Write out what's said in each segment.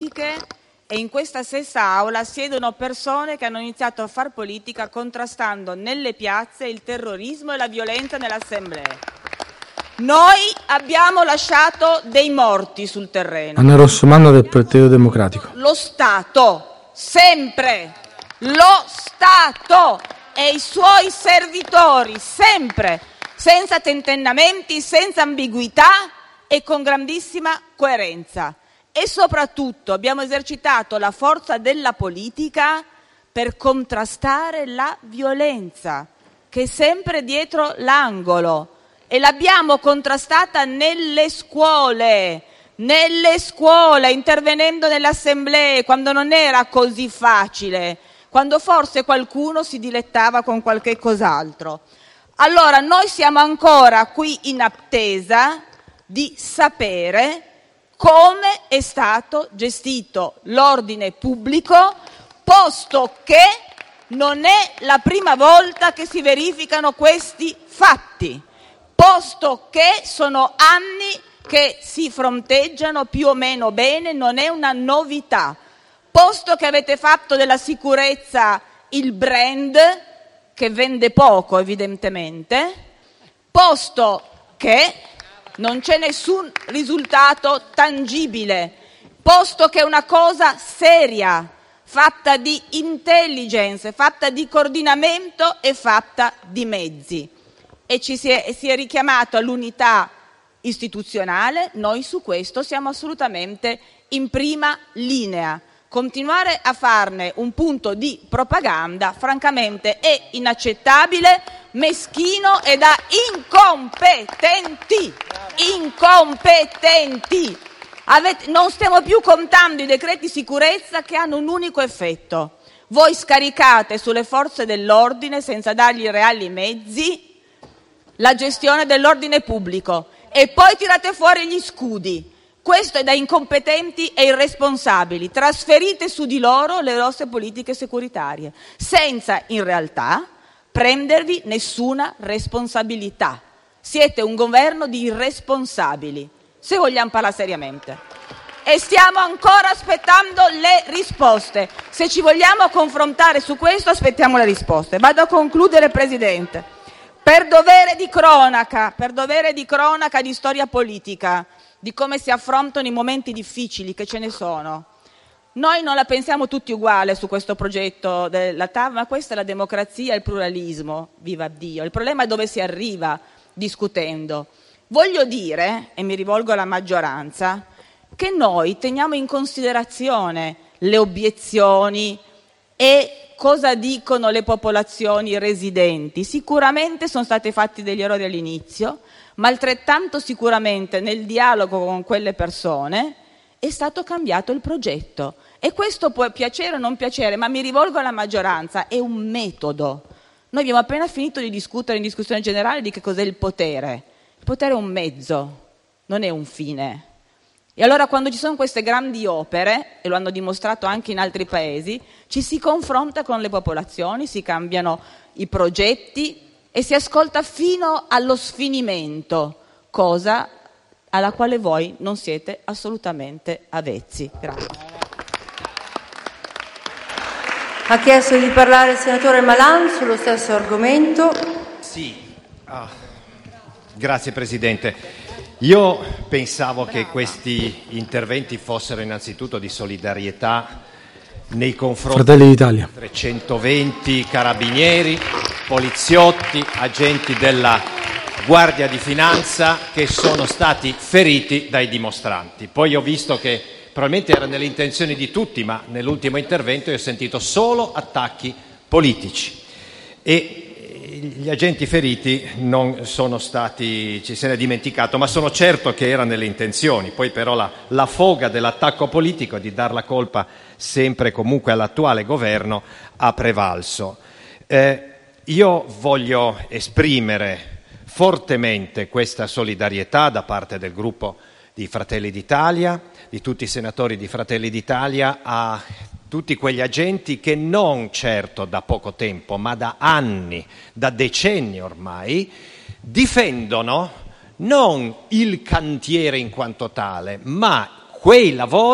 e in questa stessa aula siedono persone che hanno iniziato a far politica contrastando nelle piazze il terrorismo e la violenza nelle assemblee. Noi abbiamo lasciato dei morti sul terreno. Anna Rossomando del Partito Democratico. Lo Stato, sempre, lo Stato e i suoi servitori, sempre, senza tentennamenti, senza ambiguità e con grandissima coerenza. E soprattutto abbiamo esercitato la forza della politica per contrastare la violenza, che è sempre dietro l'angolo, e l'abbiamo contrastata nelle scuole, intervenendo nelle assemblee, quando non era così facile, quando forse qualcuno si dilettava con qualche cos'altro. Allora, noi siamo ancora qui in attesa di sapere come è stato gestito l'ordine pubblico, posto che non è la prima volta che si verificano questi fatti, posto che sono anni che si fronteggiano più o meno bene, non è una novità, posto che avete fatto della sicurezza il brand che vende poco evidentemente, posto che non c'è nessun risultato tangibile, posto che è una cosa seria, fatta di intelligence, fatta di coordinamento e fatta di mezzi. E si è richiamato all'unità istituzionale, noi su questo siamo assolutamente in prima linea. Continuare a farne un punto di propaganda, francamente, è inaccettabile, meschino e da incompetenti. Non stiamo più contando i decreti sicurezza che hanno un unico effetto. Voi scaricate sulle forze dell'ordine, senza dargli reali mezzi, la gestione dell'ordine pubblico e poi tirate fuori gli scudi. Questo è da incompetenti e irresponsabili. Trasferite su di loro le vostre politiche securitarie, senza in realtà prendervi nessuna responsabilità. Siete un governo di irresponsabili, se vogliamo parlare seriamente. E stiamo ancora aspettando le risposte. Se ci vogliamo confrontare su questo, aspettiamo le risposte. Vado a concludere, Presidente. Per dovere di cronaca, di storia politica, di come si affrontano i momenti difficili, che ce ne sono. Noi non la pensiamo tutti uguale su questo progetto della TAV, ma questa è la democrazia e il pluralismo, viva Dio. Il problema è dove si arriva discutendo. Voglio dire, e mi rivolgo alla maggioranza, che noi teniamo in considerazione le obiezioni e cosa dicono le popolazioni residenti. Sicuramente sono stati fatti degli errori all'inizio, ma altrettanto sicuramente nel dialogo con quelle persone è stato cambiato il progetto. E questo può piacere o non piacere, ma mi rivolgo alla maggioranza, è un metodo. Noi abbiamo appena finito di discutere in discussione generale di che cos'è il potere. Il potere è un mezzo, non è un fine. E allora quando ci sono queste grandi opere, e lo hanno dimostrato anche in altri paesi, ci si confronta con le popolazioni, si cambiano i progetti e si ascolta fino allo sfinimento, cosa alla quale voi non siete assolutamente avvezzi. Grazie. Ha chiesto di parlare il senatore Malan sullo stesso argomento. Sì, grazie Presidente. Io pensavo che questi interventi fossero innanzitutto di solidarietà nei confronti Fratelli d'Italia. 320 carabinieri, poliziotti, agenti della Guardia di Finanza che sono stati feriti dai dimostranti. Poi ho visto che probabilmente era nelle intenzioni di tutti, ma nell'ultimo intervento io ho sentito solo attacchi politici. E gli agenti feriti non sono stati, ci se ne è dimenticato, ma sono certo che era nelle intenzioni. Poi però la foga dell'attacco politico, di dar la colpa sempre e comunque all'attuale governo, ha prevalso. Io voglio esprimere fortemente questa solidarietà da parte del gruppo di Fratelli d'Italia, di tutti i senatori di Fratelli d'Italia, a tutti quegli agenti che non certo da poco tempo, ma da anni, da decenni ormai, difendono non il cantiere in quanto tale, ma quei lavori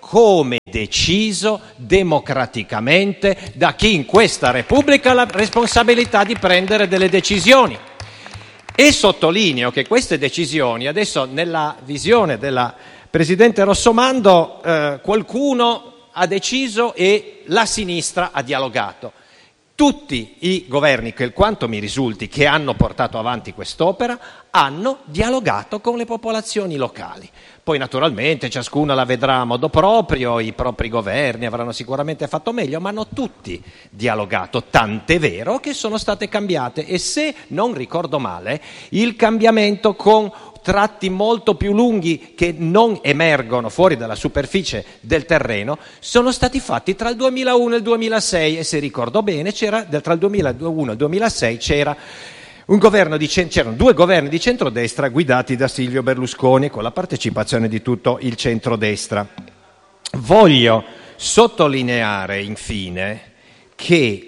come deciso democraticamente da chi in questa Repubblica ha la responsabilità di prendere delle decisioni. E sottolineo che queste decisioni, adesso nella visione della Presidente Rossomando, qualcuno ha deciso e la sinistra ha dialogato. Tutti i governi, che quanto mi risulti, che hanno portato avanti quest'opera, hanno dialogato con le popolazioni locali. Poi naturalmente ciascuno la vedrà a modo proprio, i propri governi avranno sicuramente fatto meglio, ma hanno tutti dialogato, tant'è vero che sono state cambiate. E se non ricordo male, il cambiamento con tratti molto più lunghi che non emergono fuori dalla superficie del terreno sono stati fatti tra il 2001 e il 2006, e se ricordo bene tra il 2001 e il 2006 c'erano due governi di centrodestra guidati da Silvio Berlusconi, con la partecipazione di tutto il centrodestra. Voglio sottolineare infine che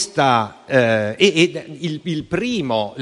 il primo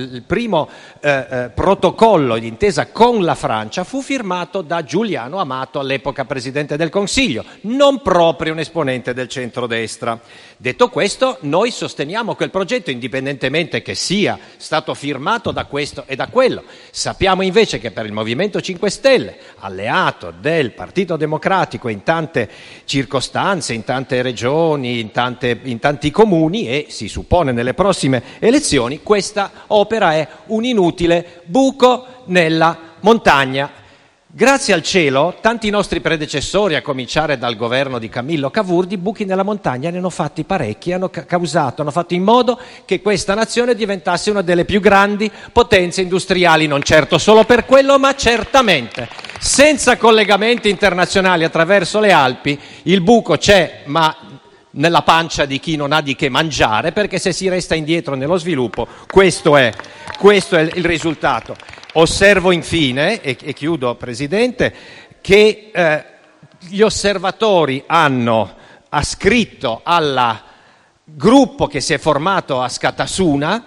protocollo d'intesa con la Francia fu firmato da Giuliano Amato, all'epoca Presidente del Consiglio, non proprio un esponente del centrodestra. Detto questo, noi sosteniamo quel progetto indipendentemente che sia stato firmato da questo e da quello. Sappiamo invece che per il Movimento 5 Stelle, alleato del Partito Democratico in tante circostanze, in tante regioni, in tanti comuni, e si suppone nelle prossime elezioni, questa opera è un inutile buco nella montagna. Grazie al cielo, tanti nostri predecessori, a cominciare dal governo di Camillo Cavour, di buchi nella montagna ne hanno fatti parecchi, hanno fatto in modo che questa nazione diventasse una delle più grandi potenze industriali, non certo solo per quello, ma certamente. Senza collegamenti internazionali attraverso le Alpi, il buco c'è, ma nella pancia di chi non ha di che mangiare, perché se si resta indietro nello sviluppo, questo è il risultato. Osservo infine, e chiudo Presidente, che gli osservatori hanno ascritto al gruppo che si è formato a Scatasuna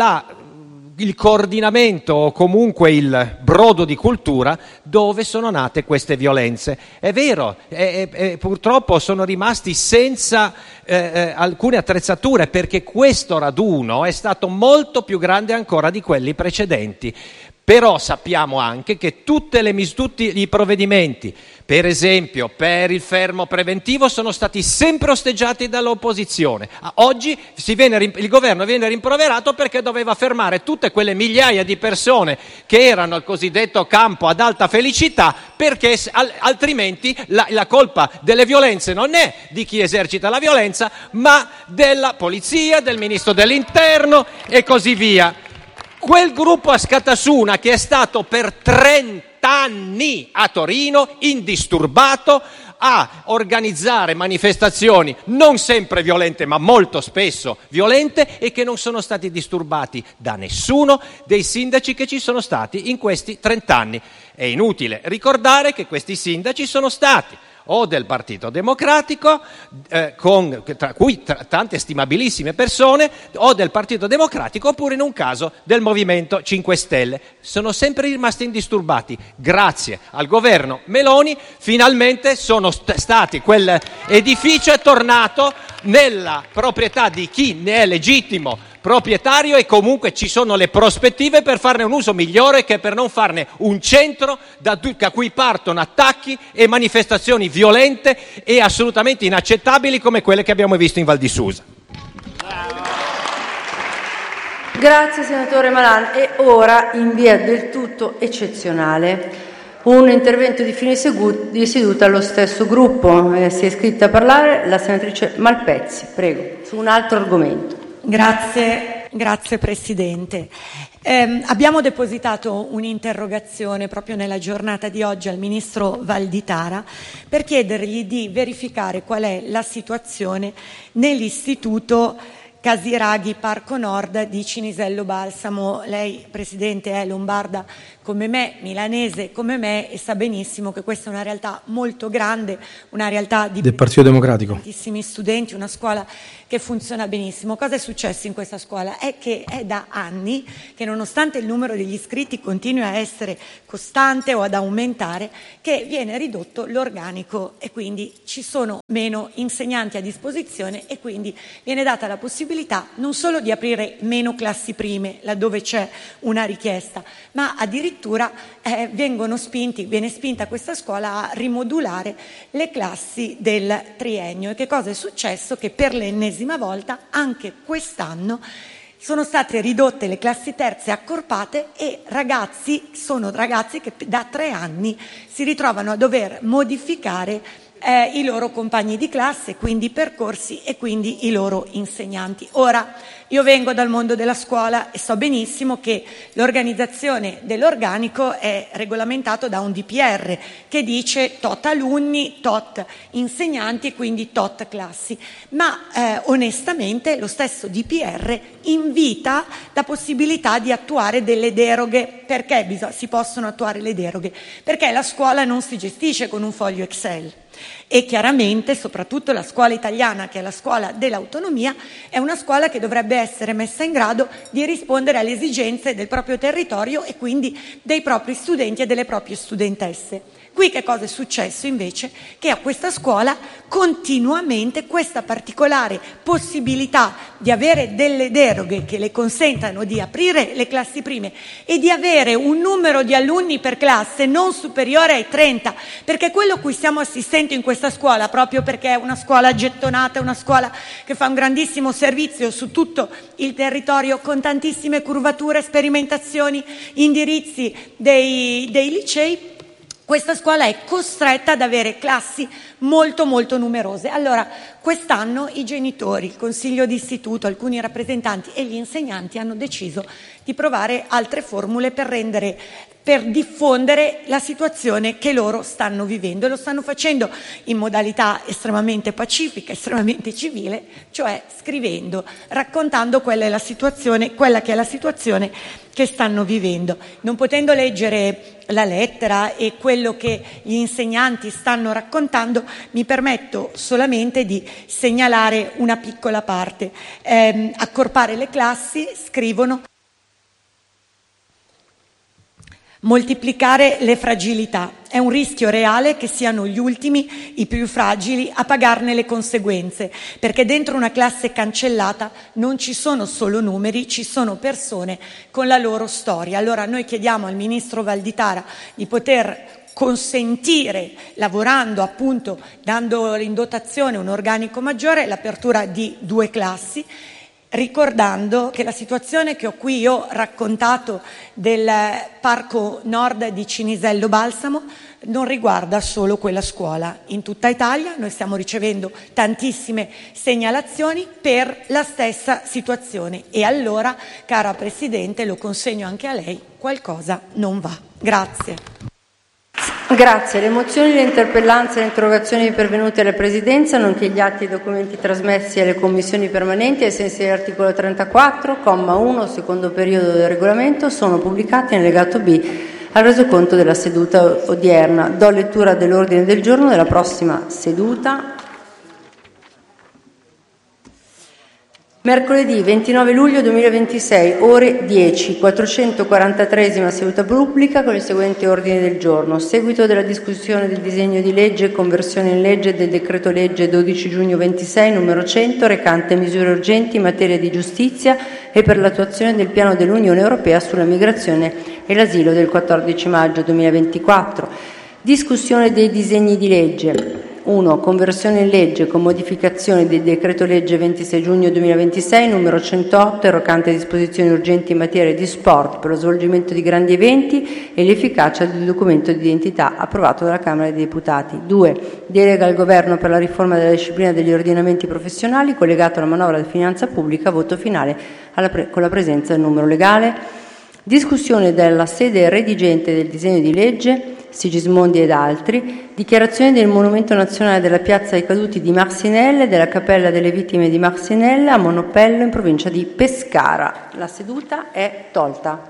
il coordinamento o comunque il brodo di cultura dove sono nate queste violenze. È vero, purtroppo sono rimasti senza alcune attrezzature, perché questo raduno è stato molto più grande ancora di quelli precedenti. Però sappiamo anche che tutti i provvedimenti, per esempio per il fermo preventivo, sono stati sempre osteggiati dall'opposizione. Oggi il governo viene rimproverato perché doveva fermare tutte quelle migliaia di persone che erano al cosiddetto campo ad alta felicità, perché altrimenti la colpa delle violenze non è di chi esercita la violenza, ma della polizia, del ministro dell'interno e così via. Quel gruppo a Scatasuna, che è stato per 30 anni a Torino, indisturbato, a organizzare manifestazioni non sempre violente ma molto spesso violente, e che non sono stati disturbati da nessuno dei sindaci che ci sono stati in questi 30 anni. È inutile ricordare che questi sindaci sono stati o del Partito Democratico, tra cui tante stimabilissime persone, o del Partito Democratico, oppure in un caso del Movimento 5 Stelle. Sono sempre rimasti indisturbati. Grazie al governo Meloni finalmente quell'edificio è tornato nella proprietà di chi ne è legittimo proprietario, e comunque ci sono le prospettive per farne un uso migliore che per non farne un centro da cui partono attacchi e manifestazioni violente e assolutamente inaccettabili come quelle che abbiamo visto in Val di Susa. Grazie senatore Malan. E ora, in via del tutto eccezionale, un intervento di fine di seduta allo stesso gruppo. Si è iscritta a parlare la senatrice Malpezzi, prego, su un altro argomento. Grazie Presidente. Abbiamo depositato un'interrogazione proprio nella giornata di oggi al Ministro Valditara per chiedergli di verificare qual è la situazione nell'istituto Casiraghi Parco Nord di Cinisello Balsamo. Lei, Presidente, è lombarda come me, milanese come me, e sa benissimo che questa è una realtà molto grande, una realtà di del Partito Democratico, tantissimi studenti, una scuola che funziona benissimo. Cosa è successo in questa scuola? È che è da anni che, nonostante il numero degli iscritti continui a essere costante o ad aumentare, che viene ridotto l'organico e quindi ci sono meno insegnanti a disposizione e quindi viene data la possibilità non solo di aprire meno classi prime laddove c'è una richiesta, ma addirittura viene spinta questa scuola a rimodulare le classi del triennio. E che cosa è successo? Che per l'ennesima volta anche quest'anno sono state ridotte le classi terze accorpate e sono ragazzi che da 3 anni si ritrovano a dover modificare i loro compagni di classe, quindi i percorsi e quindi i loro insegnanti. Ora, io vengo dal mondo della scuola e so benissimo che l'organizzazione dell'organico è regolamentato da un DPR che dice tot alunni, tot insegnanti e quindi tot classi, ma onestamente lo stesso DPR invita la possibilità di attuare delle deroghe. Perché si possono attuare le deroghe? Perché la scuola non si gestisce con un foglio Excel. E chiaramente, soprattutto la scuola italiana, che è la scuola dell'autonomia, è una scuola che dovrebbe essere messa in grado di rispondere alle esigenze del proprio territorio e quindi dei propri studenti e delle proprie studentesse. Qui che cosa è successo invece? Che a questa scuola continuamente questa particolare possibilità di avere delle deroghe che le consentano di aprire le classi prime e di avere un numero di alunni per classe non superiore ai 30, perché quello a cui stiamo assistendo in questa scuola, proprio perché è una scuola gettonata, è una scuola che fa un grandissimo servizio su tutto il territorio con tantissime curvature, sperimentazioni, indirizzi dei licei, questa scuola è costretta ad avere classi molto molto numerose. Allora, quest'anno i genitori, il consiglio d'istituto, alcuni rappresentanti e gli insegnanti hanno deciso di provare altre formule per diffondere la situazione che loro stanno vivendo, e lo stanno facendo in modalità estremamente pacifica, estremamente civile, cioè scrivendo, raccontando quella che è la situazione che stanno vivendo. Non potendo leggere la lettera e quello che gli insegnanti stanno raccontando, mi permetto solamente di segnalare una piccola parte. Accorpare le classi, scrivono, moltiplicare le fragilità. È un rischio reale che siano gli ultimi, i più fragili, a pagarne le conseguenze, perché dentro una classe cancellata non ci sono solo numeri, ci sono persone con la loro storia. Allora noi chiediamo al Ministro Valditara di poter consentire, lavorando appunto, dando in dotazione un organico maggiore, l'apertura di 2 classi, ricordando che la situazione che ho qui io raccontato del Parco Nord di Cinisello Balsamo non riguarda solo quella scuola. In tutta Italia noi stiamo ricevendo tantissime segnalazioni per la stessa situazione e allora, cara Presidente, lo consegno anche a lei, qualcosa non va. Grazie. Grazie. Le mozioni, le interpellanze e le interrogazioni pervenute alla Presidenza, nonché gli atti e i documenti trasmessi alle Commissioni permanenti ai sensi dell'articolo 34, comma 1, secondo periodo del Regolamento, sono pubblicati nell'allegato B al resoconto della seduta odierna. Do lettura dell'ordine del giorno della prossima seduta. Mercoledì 29 luglio 2026, ore 10, 443esima seduta pubblica con il seguente ordine del giorno. Seguito della discussione del disegno di legge conversione in legge del decreto legge 12 giugno 26 numero 100 recante misure urgenti in materia di giustizia e per l'attuazione del piano dell'Unione Europea sulla migrazione e l'asilo del 14 maggio 2024. Discussione dei disegni di legge. 1. Conversione in legge con modificazioni del decreto legge 26 giugno 2026 numero 108 recante disposizioni urgenti in materia di sport per lo svolgimento di grandi eventi e l'efficacia del documento di identità approvato dalla Camera dei Deputati. 2. Delega al Governo per la riforma della disciplina degli ordinamenti professionali collegato alla manovra di finanza pubblica, voto finale con la presenza del numero legale. Discussione della sede redigente del disegno di legge. Sigismondi ed altri, dichiarazione del Monumento Nazionale della Piazza dei Caduti di Marsinelle e della Cappella delle Vittime di Marsinelle a Monopello in provincia di Pescara. La seduta è tolta.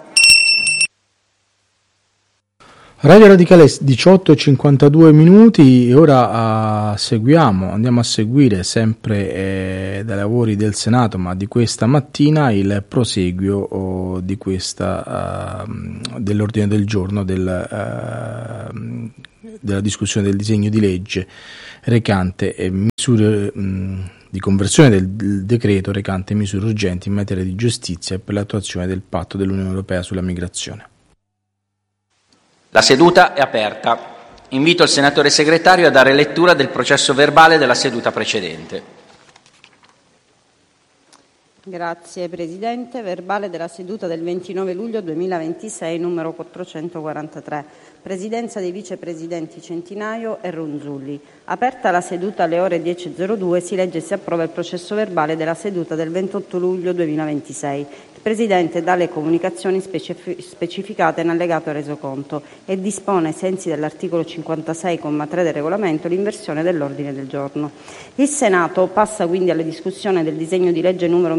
Radio Radicale 18:52 minuti e ora andiamo a seguire sempre dai lavori del Senato, ma di questa mattina, il proseguio di dell'ordine del giorno della discussione del disegno di legge recante misure di conversione del decreto recante misure urgenti in materia di giustizia e per l'attuazione del patto dell'Unione Europea sulla migrazione. La seduta è aperta. Invito il senatore segretario a dare lettura del processo verbale della seduta precedente. Grazie Presidente. Verbale della seduta del 29 luglio 2026, numero 443. Presidenza dei vicepresidenti Centinaio e Ronzulli. Aperta la seduta alle ore 10.02, si legge e si approva il processo verbale della seduta del 28 luglio 2026. Il Presidente dà le comunicazioni specificate in allegato al resoconto e dispone, ai sensi dell'articolo 56,3 del regolamento, l'inversione dell'ordine del giorno. Il Senato passa quindi alla discussione del disegno di legge numero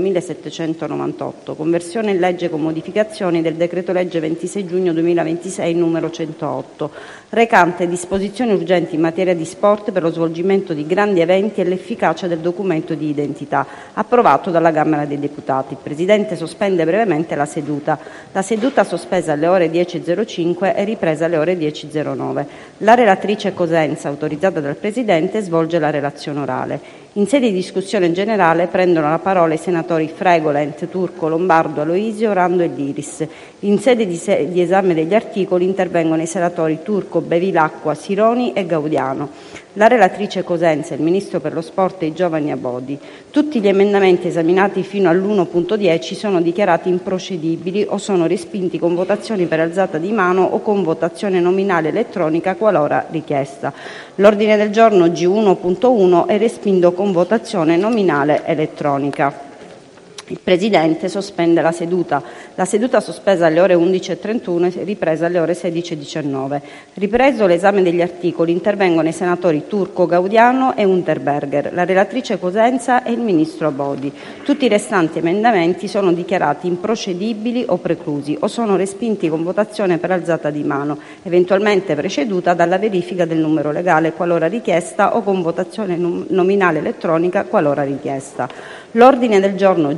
1798, conversione in legge con modificazioni del decreto legge 26 giugno 2026 numero 108, recante disposizioni urgenti in materia di sport per lo svolgimento di grandi eventi e l'efficacia del documento di identità, approvato dalla Camera dei Deputati. Il Presidente sospende brevemente la seduta. La seduta sospesa alle ore 10.05 è ripresa alle ore 10.09. La relatrice Cosenza, autorizzata dal Presidente, svolge la relazione orale. In sede di discussione generale prendono la parola i senatori Fregolent, Turco, Lombardo, Aloisio, Rando e Liris. In sede di esame degli articoli intervengono i senatori Turco, Bevilacqua, Sironi e Gaudiano. La relatrice Cosenza e il Ministro per lo Sport e i Giovani Abodi. Tutti gli emendamenti esaminati fino all'1.10 sono dichiarati improcedibili o sono respinti con votazioni per alzata di mano o con votazione nominale elettronica qualora richiesta. L'ordine del giorno G1.1 è respinto con votazione nominale elettronica. Il Presidente sospende la seduta. La seduta sospesa alle ore 11.31 è ripresa alle ore 16.19. Ripreso l'esame degli articoli, intervengono i senatori Turco, Gaudiano e Unterberger, la relatrice Cosenza e il Ministro Abodi. Tutti i restanti emendamenti sono dichiarati improcedibili o preclusi o sono respinti con votazione per alzata di mano, eventualmente preceduta dalla verifica del numero legale qualora richiesta o con votazione nominale elettronica qualora richiesta. L'ordine del giorno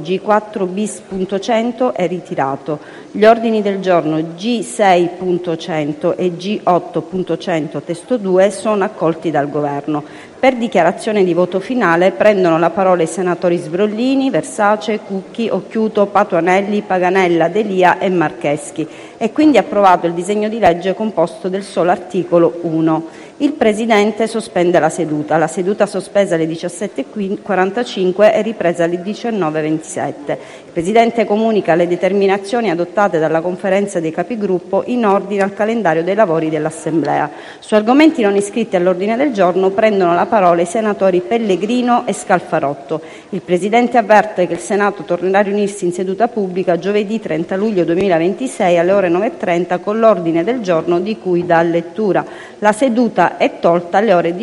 G4-bis.100 è ritirato. Gli ordini del giorno G6.100 e G8.100 testo 2 sono accolti dal Governo. Per dichiarazione di voto finale prendono la parola i senatori Sbrollini, Versace, Cucchi, Occhiuto, Patuanelli, Paganella, Delia e Marcheschi. È quindi approvato il disegno di legge composto del solo articolo 1. Il Presidente sospende la seduta. La seduta sospesa alle 17.45 è ripresa alle 19.27. Il Presidente comunica le determinazioni adottate dalla Conferenza dei Capigruppo in ordine al calendario dei lavori dell'Assemblea. Su argomenti non iscritti all'ordine del giorno prendono la parola i senatori Pellegrino e Scalfarotto. Il Presidente avverte che il Senato tornerà a riunirsi in seduta pubblica giovedì 30 luglio 2026 alle ore 9.30 con l'ordine del giorno di cui dà lettura. La seduta è tolta alle ore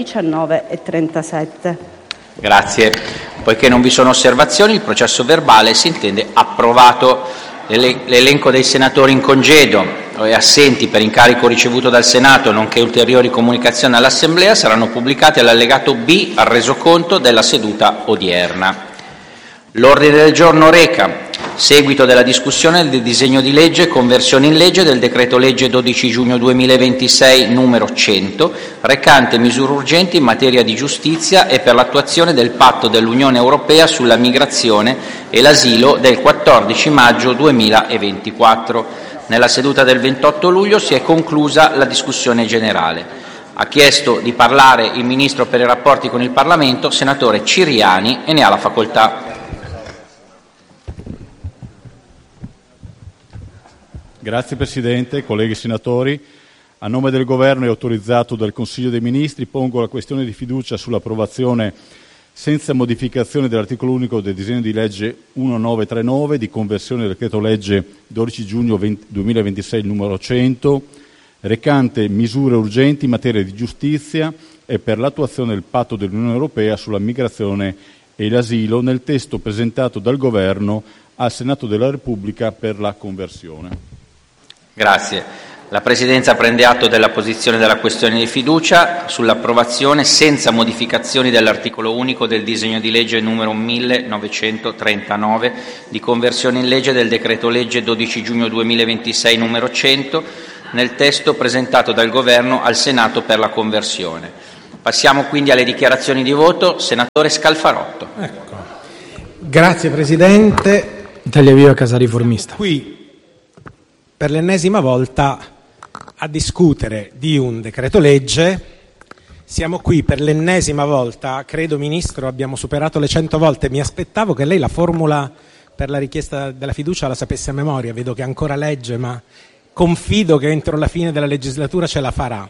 19.37. Grazie. Poiché non vi sono osservazioni, il processo verbale si intende approvato. L'elenco dei senatori in congedo e assenti per incarico ricevuto dal Senato, nonché ulteriori comunicazioni all'Assemblea, saranno pubblicati all'allegato B al resoconto della seduta odierna. L'ordine del giorno reca seguito della discussione del disegno di legge conversione in legge del decreto legge 12 giugno 2026 numero 100 recante misure urgenti in materia di giustizia e per l'attuazione del patto dell'Unione Europea sulla migrazione e l'asilo del 14 maggio 2024. Nella seduta del 28 luglio si è conclusa la discussione generale. Ha chiesto di parlare il Ministro per i rapporti con il Parlamento, senatore Ciriani, e ne ha la facoltà. Grazie Presidente, colleghi senatori. A nome del Governo e autorizzato dal Consiglio dei Ministri pongo la questione di fiducia sull'approvazione senza modificazione dell'articolo unico del disegno di legge 1939 di conversione del decreto legge 12 giugno 2026 numero 100 recante misure urgenti in materia di giustizia e per l'attuazione del patto dell'Unione Europea sulla migrazione e l'asilo, nel testo presentato dal Governo al Senato della Repubblica per la conversione. Grazie. La Presidenza prende atto della posizione della questione di fiducia sull'approvazione senza modificazioni dell'articolo unico del disegno di legge numero 1939 di conversione in legge del decreto-legge 12 giugno 2026 numero 100 nel testo presentato dal Governo al Senato per la conversione. Passiamo quindi alle dichiarazioni di voto. Senatore Scalfarotto. Ecco. Grazie Presidente. Italia Viva Casa Riformista. Qui per l'ennesima volta a discutere di un decreto legge. Siamo qui per l'ennesima volta, credo Ministro abbiamo superato le 100 volte, mi aspettavo che lei la formula per la richiesta della fiducia la sapesse a memoria, vedo che ancora legge, ma confido che entro la fine della legislatura ce la farà.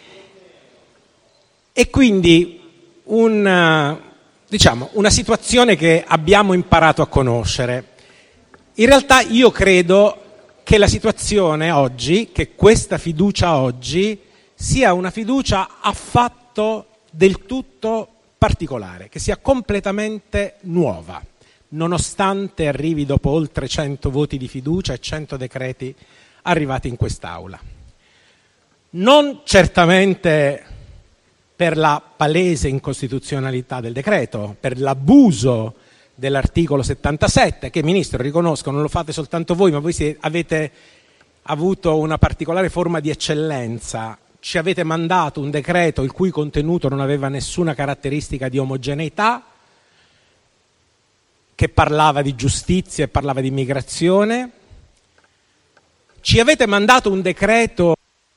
E quindi una situazione che abbiamo imparato a conoscere. In realtà io credo che la situazione oggi, che questa fiducia oggi sia una fiducia affatto del tutto particolare, che sia completamente nuova, nonostante arrivi dopo oltre 100 voti di fiducia e 100 decreti arrivati in quest'Aula. Non certamente per la palese incostituzionalità del decreto, per l'abuso dell'articolo 77, che Ministro riconosco non lo fate soltanto voi, ma voi avete avuto una particolare forma di eccellenza, ci avete mandato un decreto il cui contenuto non aveva nessuna caratteristica di omogeneità, che parlava di giustizia e parlava di immigrazione, ci avete mandato un decreto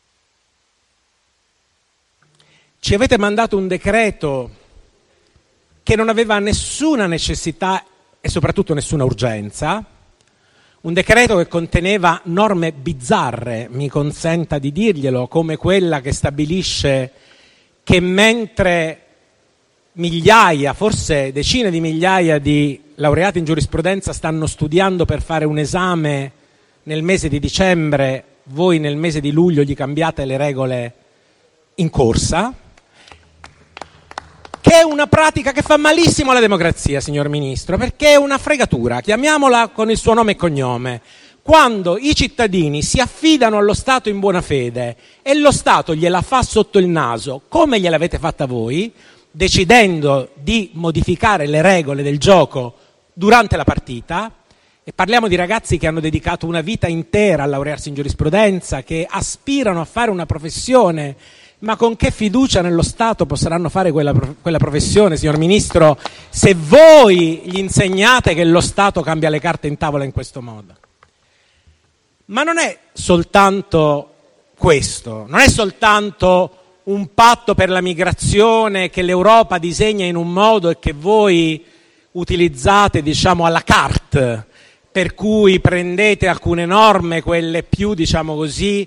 che non aveva nessuna necessità e soprattutto nessuna urgenza, un decreto che conteneva norme bizzarre, mi consenta di dirglielo, come quella che stabilisce che mentre migliaia, forse decine di migliaia di laureati in giurisprudenza stanno studiando per fare un esame nel mese di dicembre, voi nel mese di luglio gli cambiate le regole in corsa, che è una pratica che fa malissimo alla democrazia, signor Ministro, perché è una fregatura, chiamiamola con il suo nome e cognome. Quando i cittadini si affidano allo Stato in buona fede e lo Stato gliela fa sotto il naso, come gliel'avete fatta voi, decidendo di modificare le regole del gioco durante la partita, e parliamo di ragazzi che hanno dedicato una vita intera a laurearsi in giurisprudenza, che aspirano a fare una professione, ma con che fiducia nello Stato potranno fare quella professione, signor Ministro, se voi gli insegnate che lo Stato cambia le carte in tavola in questo modo? Ma non è soltanto questo, non è soltanto un patto per la migrazione che l'Europa disegna in un modo e che voi utilizzate, diciamo, à la carte, per cui prendete alcune norme, quelle più, diciamo così,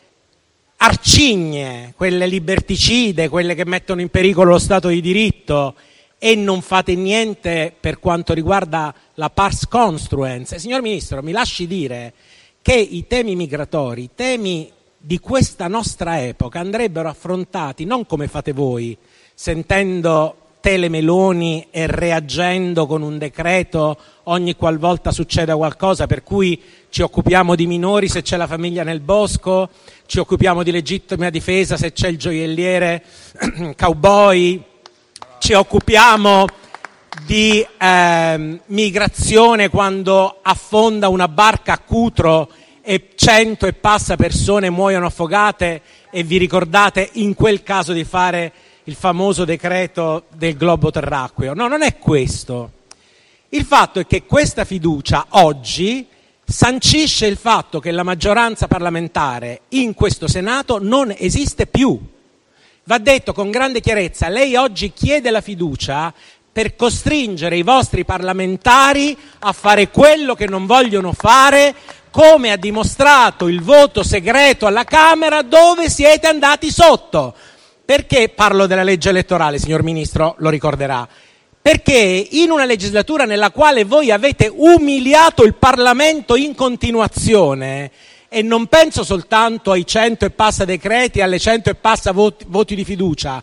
arcigne, quelle liberticide, quelle che mettono in pericolo lo Stato di diritto, e non fate niente per quanto riguarda la pars construens. Signor Ministro, mi lasci dire che i temi migratori, i temi di questa nostra epoca andrebbero affrontati non come fate voi, sentendo tele Meloni e reagendo con un decreto ogni qualvolta succeda qualcosa, per cui ci occupiamo di minori se c'è la famiglia nel bosco, ci occupiamo di legittima difesa se c'è il gioielliere cowboy, ci occupiamo di migrazione quando affonda una barca a Cutro e 100 e passa persone muoiono affogate, e vi ricordate in quel caso di fare il famoso decreto del globo terracqueo. No, non è questo. Il fatto è che questa fiducia oggi sancisce il fatto che la maggioranza parlamentare in questo Senato non esiste più. Va detto con grande chiarezza, lei oggi chiede la fiducia per costringere i vostri parlamentari a fare quello che non vogliono fare, come ha dimostrato il voto segreto alla Camera, dove siete andati sotto. Perché parlo della legge elettorale, signor Ministro, lo ricorderà? Perché in una legislatura nella quale voi avete umiliato il Parlamento in continuazione e non penso soltanto ai 100 e passa decreti, alle 100 e passa voti di fiducia,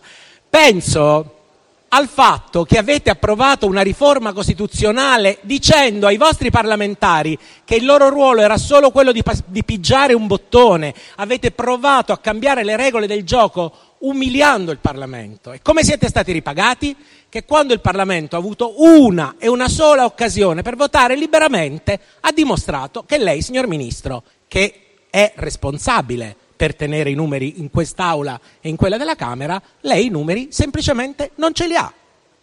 penso al fatto che avete approvato una riforma costituzionale dicendo ai vostri parlamentari che il loro ruolo era solo quello di pigiare un bottone. Avete provato a cambiare le regole del gioco umiliando il Parlamento. E come siete stati ripagati? Che quando il Parlamento ha avuto una e una sola occasione per votare liberamente, ha dimostrato che lei, signor Ministro, che è responsabile per tenere i numeri in quest'Aula e in quella della Camera, lei i numeri semplicemente non ce li ha.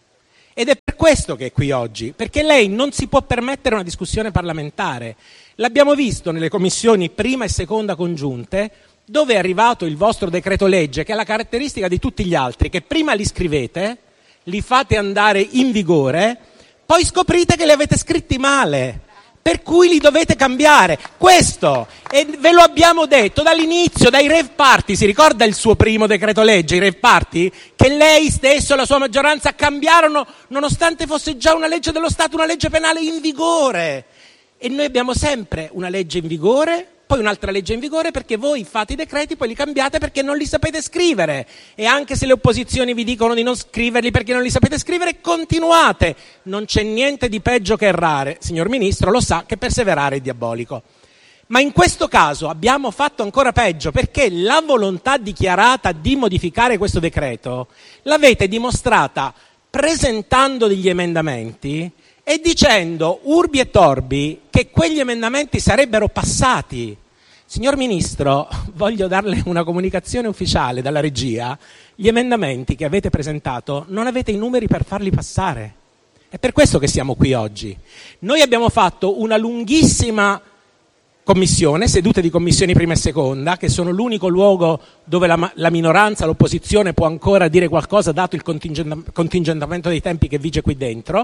Ed è per questo che è qui oggi, perché lei non si può permettere una discussione parlamentare. L'abbiamo visto nelle commissioni prima e seconda congiunte, dove è arrivato il vostro decreto legge, che ha la caratteristica di tutti gli altri, che prima li scrivete, li fate andare in vigore, poi scoprite che li avete scritti male, per cui li dovete cambiare. Questo, e ve lo abbiamo detto dall'inizio, dai rave party. Si ricorda il suo primo decreto legge, i rave party? Che lei stesso e la sua maggioranza cambiarono nonostante fosse già una legge dello Stato, una legge penale in vigore. E noi abbiamo sempre una legge in vigore, poi un'altra legge in vigore, perché voi fate i decreti, poi li cambiate perché non li sapete scrivere. E anche se le opposizioni vi dicono di non scriverli perché non li sapete scrivere, continuate. Non c'è niente di peggio che errare. Signor Ministro, lo sa che perseverare è diabolico. Ma in questo caso abbiamo fatto ancora peggio, perché la volontà dichiarata di modificare questo decreto l'avete dimostrata presentando degli emendamenti e dicendo urbi e torbi che quegli emendamenti sarebbero passati. Signor Ministro, voglio darle una comunicazione ufficiale dalla regia: gli emendamenti che avete presentato non avete i numeri per farli passare. È per questo che siamo qui oggi. Noi abbiamo fatto una lunghissima commissione, sedute di commissioni prima e seconda, che sono l'unico luogo dove la minoranza, l'opposizione può ancora dire qualcosa, dato il contingentamento dei tempi che vige qui dentro.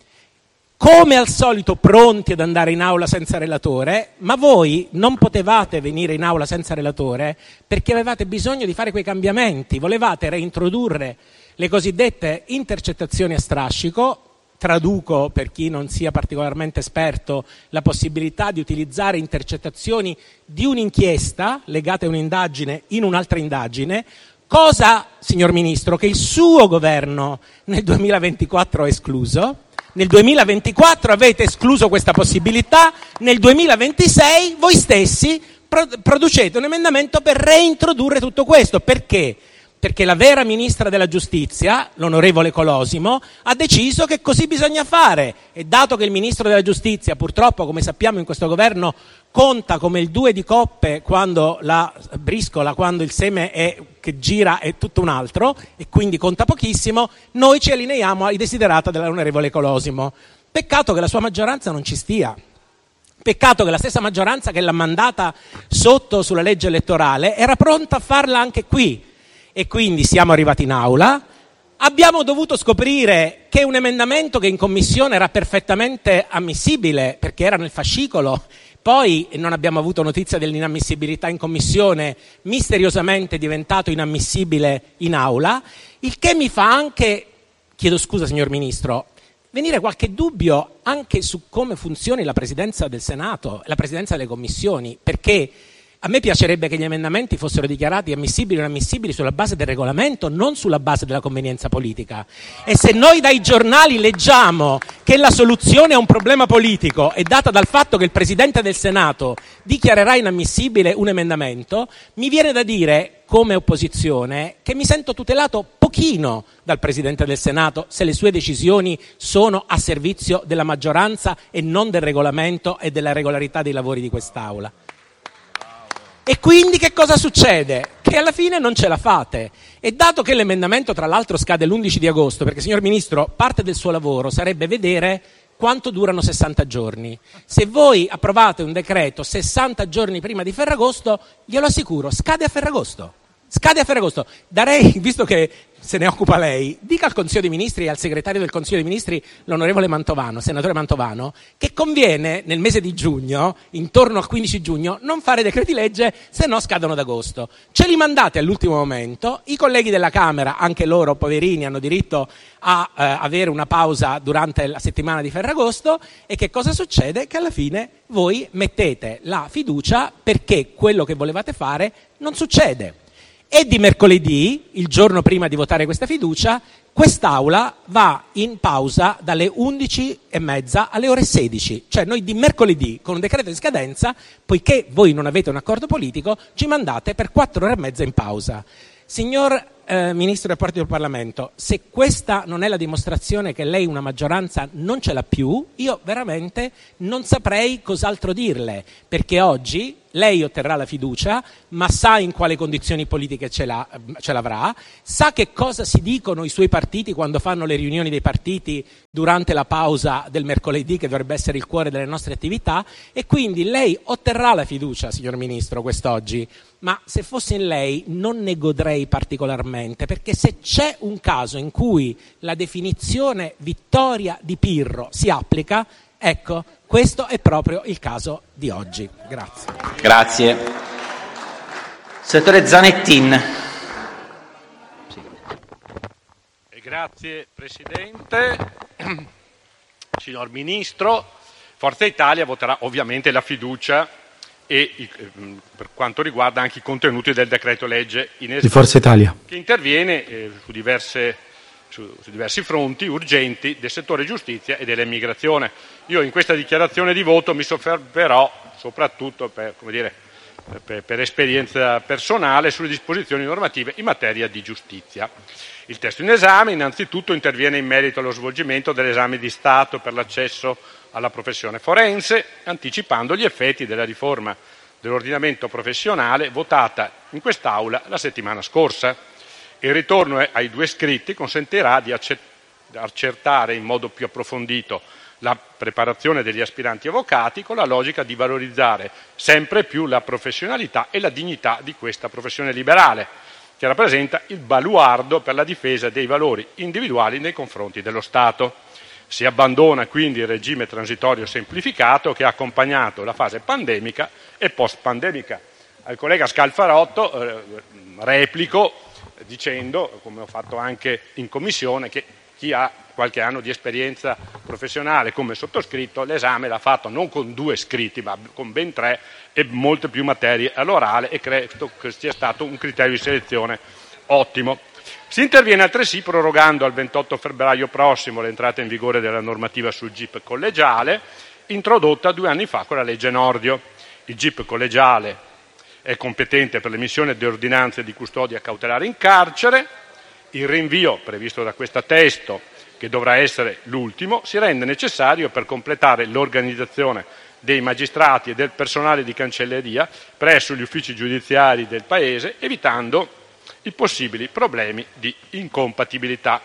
Come al solito pronti ad andare in aula senza relatore, ma voi non potevate venire in aula senza relatore perché avevate bisogno di fare quei cambiamenti, volevate reintrodurre le cosiddette intercettazioni a strascico. Traduco per chi non sia particolarmente esperto: la possibilità di utilizzare intercettazioni di un'inchiesta legate a un'indagine in un'altra indagine, cosa, signor Ministro, che il suo governo nel 2024 ha escluso. Nel 2024 avete escluso questa possibilità, nel 2026 voi stessi producete un emendamento per reintrodurre tutto questo. Perché? Perché la vera ministra della giustizia, l'onorevole Colosimo, ha deciso che così bisogna fare. E dato che il ministro della giustizia, purtroppo, come sappiamo in questo governo, conta come il 2 di coppe quando la briscola, quando il seme che gira è tutto un altro, e quindi conta pochissimo, noi ci allineiamo ai desiderata dell'onorevole Colosimo. Peccato che la sua maggioranza non ci stia. Peccato che la stessa maggioranza che l'ha mandata sotto sulla legge elettorale era pronta a farla anche qui. E quindi siamo arrivati in aula, abbiamo dovuto scoprire che un emendamento che in commissione era perfettamente ammissibile perché era nel fascicolo, poi non abbiamo avuto notizia dell'inammissibilità in commissione, misteriosamente è diventato inammissibile in aula, il che mi fa anche, chiedo scusa signor Ministro, venire qualche dubbio anche su come funzioni la Presidenza del Senato, la Presidenza delle commissioni, perché a me piacerebbe che gli emendamenti fossero dichiarati ammissibili o inammissibili sulla base del regolamento, non sulla base della convenienza politica. E se noi dai giornali leggiamo che la soluzione a un problema politico è data dal fatto che il Presidente del Senato dichiarerà inammissibile un emendamento, mi viene da dire, come opposizione, che mi sento tutelato pochino dal Presidente del Senato se le sue decisioni sono a servizio della maggioranza e non del regolamento e della regolarità dei lavori di quest'Aula. E quindi che cosa succede? Che alla fine non ce la fate. E dato che l'emendamento tra l'altro scade l'11 di agosto, perché signor Ministro parte del suo lavoro sarebbe vedere quanto durano 60 giorni. Se voi approvate un decreto 60 giorni prima di Ferragosto, glielo assicuro, scade a Ferragosto. Scade a Ferragosto. Darei, visto che se ne occupa lei, dica al Consiglio dei Ministri e al segretario del Consiglio dei Ministri, l'onorevole Mantovano, senatore Mantovano, che conviene nel mese di giugno, intorno al 15 giugno, non fare decreti legge, se no scadono ad agosto. Ce li mandate all'ultimo momento, i colleghi della Camera, anche loro poverini, hanno diritto a avere una pausa durante la settimana di Ferragosto, e che cosa succede? Che alla fine voi mettete la fiducia perché quello che volevate fare non succede. E di mercoledì, il giorno prima di votare questa fiducia, quest'Aula va in pausa dalle 11:30 alle ore 16. Cioè noi di mercoledì, con un decreto in scadenza, poiché voi non avete un accordo politico, ci mandate per 4 ore e mezza in pausa. Signor Ministro del Porti del Parlamento, se questa non è la dimostrazione che lei una maggioranza non ce l'ha più, io veramente non saprei cos'altro dirle, perché oggi lei otterrà la fiducia, ma sa in quali condizioni politiche ce l'avrà, sa che cosa si dicono i suoi partiti quando fanno le riunioni dei partiti durante la pausa del mercoledì, che dovrebbe essere il cuore delle nostre attività, e quindi lei otterrà la fiducia, signor Ministro, quest'oggi. Ma se fossi in lei non ne godrei particolarmente, perché se c'è un caso in cui la definizione vittoria di Pirro si applica, ecco, questo è proprio il caso di oggi. Grazie. Grazie. Senatore Zanettin. Grazie Presidente. Signor Ministro, Forza Italia voterà ovviamente la fiducia e per quanto riguarda anche i contenuti del decreto legge in esame, di Forza Italia, che interviene su diversi fronti urgenti del settore giustizia e dell'immigrazione. Io in questa dichiarazione di voto mi soffermerò soprattutto per esperienza personale sulle disposizioni normative in materia di giustizia. Il testo in esame innanzitutto interviene in merito allo svolgimento dell'esame di Stato per l'accesso alla professione forense, anticipando gli effetti della riforma dell'ordinamento professionale votata in quest'Aula la settimana scorsa. Il ritorno ai 2 scritti consentirà di accertare in modo più approfondito la preparazione degli aspiranti avvocati, con la logica di valorizzare sempre più la professionalità e la dignità di questa professione liberale, che rappresenta il baluardo per la difesa dei valori individuali nei confronti dello Stato. Si abbandona quindi il regime transitorio semplificato che ha accompagnato la fase pandemica e post-pandemica. Al collega Scalfarotto replico dicendo, come ho fatto anche in Commissione, che chi ha qualche anno di esperienza professionale come sottoscritto l'esame l'ha fatto non con 2 scritti ma con ben 3 e molte più materie all'orale, e credo che sia stato un criterio di selezione ottimo. Si interviene altresì prorogando al 28 febbraio prossimo l'entrata in vigore della normativa sul GIP collegiale, introdotta 2 anni fa con la legge Nordio. Il GIP collegiale è competente per l'emissione di ordinanze di custodia cautelare in carcere. Il rinvio previsto da questo testo, che dovrà essere l'ultimo, si rende necessario per completare l'organizzazione dei magistrati e del personale di cancelleria presso gli uffici giudiziari del Paese, evitando i possibili problemi di incompatibilità.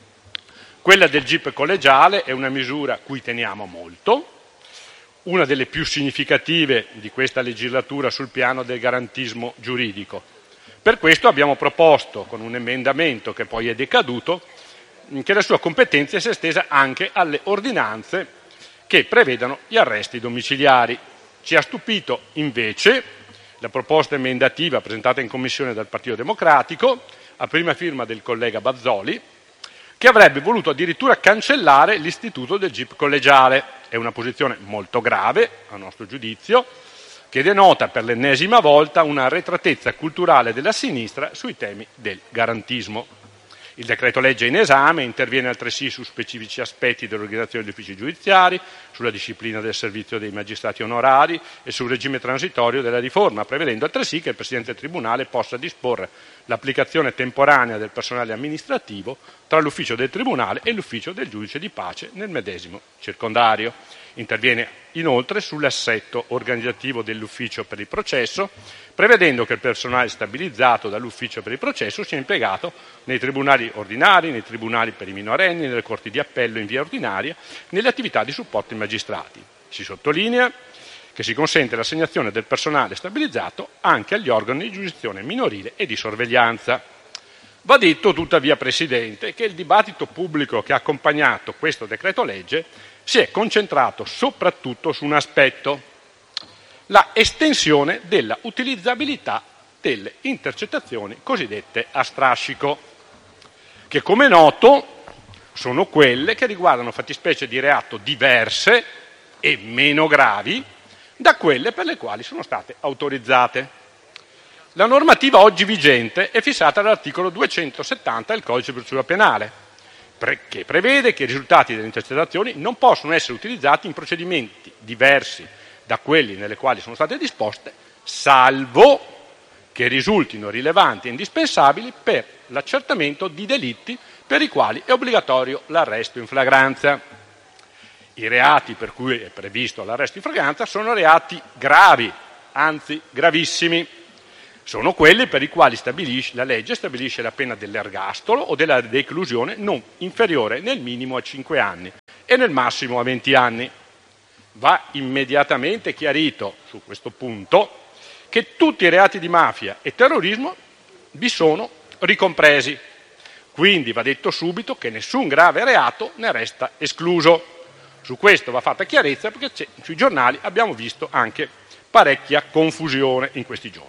Quella del GIP collegiale è una misura a cui teniamo molto, una delle più significative di questa legislatura sul piano del garantismo giuridico. Per questo abbiamo proposto, con un emendamento che poi è decaduto, che la sua competenza sia estesa anche alle ordinanze che prevedano gli arresti domiciliari. Ci ha stupito invece la proposta emendativa presentata in Commissione dal Partito Democratico, a prima firma del collega Bazzoli, che avrebbe voluto addirittura cancellare l'istituto del GIP collegiale. È una posizione molto grave, a nostro giudizio, che denota per l'ennesima volta una arretratezza culturale della sinistra sui temi del garantismo. Il decreto legge in esame interviene altresì su specifici aspetti dell'organizzazione degli uffici giudiziari, sulla disciplina del servizio dei magistrati onorari e sul regime transitorio della riforma, prevedendo altresì che il Presidente del Tribunale possa disporre l'applicazione temporanea del personale amministrativo tra l'ufficio del Tribunale e l'ufficio del giudice di pace nel medesimo circondario. Interviene inoltre sull'assetto organizzativo dell'ufficio per il processo, prevedendo che il personale stabilizzato dall'ufficio per il processo sia impiegato nei tribunali ordinari, nei tribunali per i minorenni, nelle corti di appello in via ordinaria, nelle attività di supporto ai magistrati. Si sottolinea che si consente l'assegnazione del personale stabilizzato anche agli organi di giurisdizione minorile e di sorveglianza. Va detto tuttavia, Presidente, che il dibattito pubblico che ha accompagnato questo decreto legge si è concentrato soprattutto su un aspetto: la estensione della utilizzabilità delle intercettazioni cosiddette a strascico, che come noto sono quelle che riguardano fattispecie di reato diverse e meno gravi da quelle per le quali sono state autorizzate. La normativa oggi vigente è fissata dall'articolo 270 del Codice di procedura penale, che prevede che i risultati delle intercettazioni non possono essere utilizzati in procedimenti diversi da quelli nelle quali sono state disposte, salvo che risultino rilevanti e indispensabili per l'accertamento di delitti per i quali è obbligatorio l'arresto in flagranza. I reati per cui è previsto l'arresto in flagranza sono reati gravi, anzi gravissimi. Sono quelli per i quali la legge stabilisce la pena dell'ergastolo o della reclusione non inferiore nel minimo a 5 anni e nel massimo a 20 anni. Va immediatamente chiarito su questo punto che tutti i reati di mafia e terrorismo vi sono ricompresi. Quindi va detto subito che nessun grave reato ne resta escluso. Su questo va fatta chiarezza, perché sui giornali abbiamo visto anche parecchia confusione in questi giorni.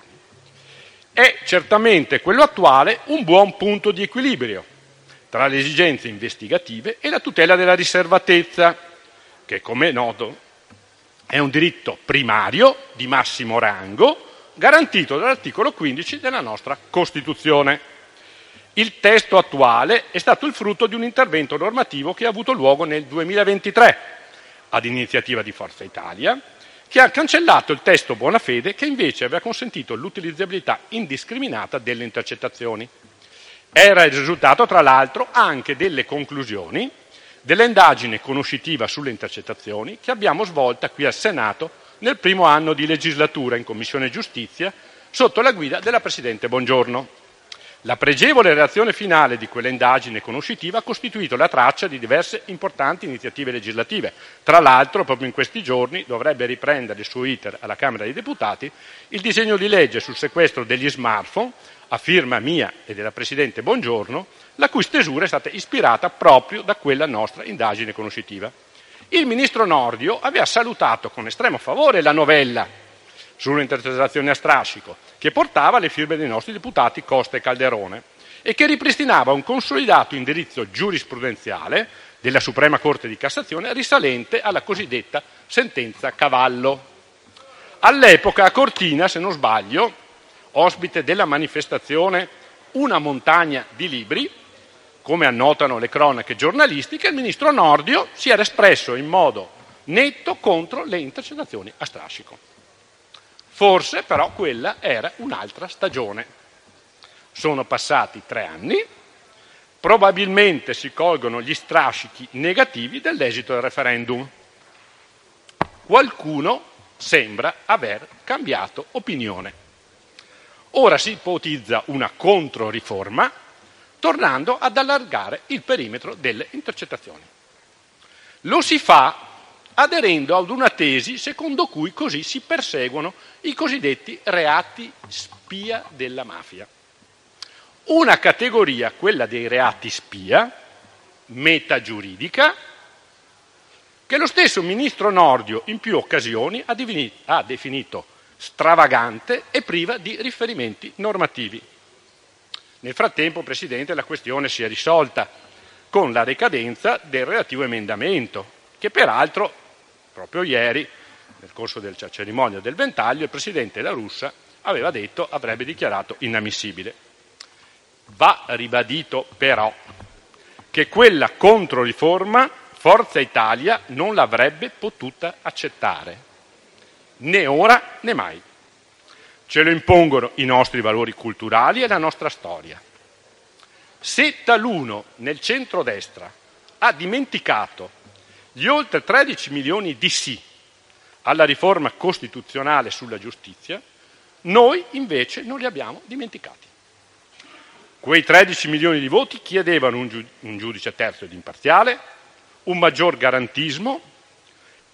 È certamente quello attuale un buon punto di equilibrio tra le esigenze investigative e la tutela della riservatezza, che come è noto è un diritto primario di massimo rango garantito dall'articolo 15 della nostra Costituzione. Il testo attuale è stato il frutto di un intervento normativo che ha avuto luogo nel 2023 ad iniziativa di Forza Italia, che ha cancellato il testo Bonafede, che invece aveva consentito l'utilizzabilità indiscriminata delle intercettazioni. Era il risultato, tra l'altro, anche delle conclusioni dell'indagine conoscitiva sulle intercettazioni che abbiamo svolta qui al Senato nel primo anno di legislatura in Commissione Giustizia sotto la guida della Presidente Bongiorno. La pregevole relazione finale di quella indagine conoscitiva ha costituito la traccia di diverse importanti iniziative legislative. Tra l'altro, proprio in questi giorni dovrebbe riprendere il suo iter alla Camera dei Deputati il disegno di legge sul sequestro degli smartphone, a firma mia e della Presidente Bongiorno, la cui stesura è stata ispirata proprio da quella nostra indagine conoscitiva. Il ministro Nordio aveva salutato con estremo favore la novella sulle intercettazioni a strascico, che portava le firme dei nostri deputati Costa e Calderone e che ripristinava un consolidato indirizzo giurisprudenziale della Suprema Corte di Cassazione risalente alla cosiddetta sentenza Cavallo. All'epoca a Cortina, se non sbaglio, ospite della manifestazione Una montagna di libri, come annotano le cronache giornalistiche, il ministro Nordio si era espresso in modo netto contro le intercettazioni a strascico. Forse però quella era un'altra stagione. Sono passati 3 anni, probabilmente si colgono gli strascichi negativi dell'esito del referendum. Qualcuno sembra aver cambiato opinione. Ora si ipotizza una controriforma, tornando ad allargare il perimetro delle intercettazioni. Lo si fa aderendo ad una tesi secondo cui così si perseguono i cosiddetti reati spia della mafia. Una categoria, quella dei reati spia, metagiuridica, che lo stesso ministro Nordio in più occasioni ha definito stravagante e priva di riferimenti normativi. Nel frattempo, Presidente, la questione si è risolta con la ricadenza del relativo emendamento, che peraltro proprio ieri, nel corso della cerimonia del Ventaglio, il Presidente La Russa aveva detto avrebbe dichiarato inammissibile. Va ribadito però che quella controriforma Forza Italia non l'avrebbe potuta accettare, né ora né mai. Ce lo impongono i nostri valori culturali e la nostra storia. Se taluno nel centrodestra ha dimenticato gli oltre 13 milioni di sì alla riforma costituzionale sulla giustizia, noi invece non li abbiamo dimenticati. Quei 13 milioni di voti chiedevano un giudice terzo ed imparziale, un maggior garantismo,